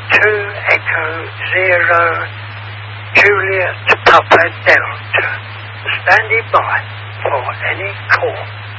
Echo Zero Juliet Papa Delta, standing by for any call.